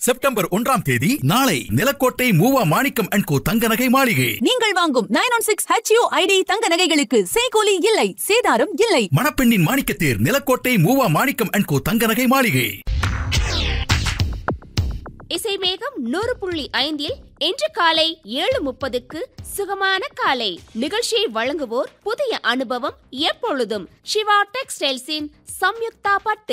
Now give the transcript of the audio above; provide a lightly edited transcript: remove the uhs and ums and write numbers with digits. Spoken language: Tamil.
செப்டம்பர் 1ஆம் தேதி நாளை நிலக்கோட்டை மூவா மாணிக்கம் அண்ட் கோ தங்க நகை மாளிகை. நீங்கள் வாங்கும் 916 HUID தங்க நகைகளுக்கு செய்கூலி இல்லை, சேதாரம் இல்லை. மணப்பெண்ணின் மாணிக்கத்தேர் நிலக்கோட்டை மூவா மாணிக்கம் அண்ட் கோ தங்க நகை மாளிகை. இசை மேகம் 100.5 இன்று காலை 7:30க்கு சுகமான காலை நிகழ்ச்சியை வழங்குவோர் புதிய அனுபவம் எப்பொழுதும் சிவா டெக்ஸ்டைல்ஸின் சம்யுக்தா பட்டு.